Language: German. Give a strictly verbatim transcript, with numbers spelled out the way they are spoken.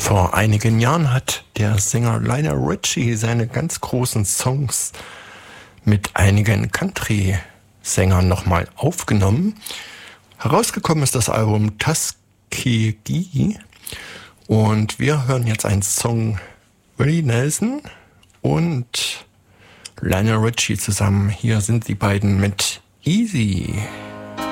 Vor einigen Jahren hat der Sänger Lionel Richie seine ganz großen Songs mit einigen Country-Sängern nochmal aufgenommen. Herausgekommen ist das Album Tuskegee und wir hören jetzt einen Song Willie Nelson und Lionel Richie zusammen. Hier sind die beiden mit Easy.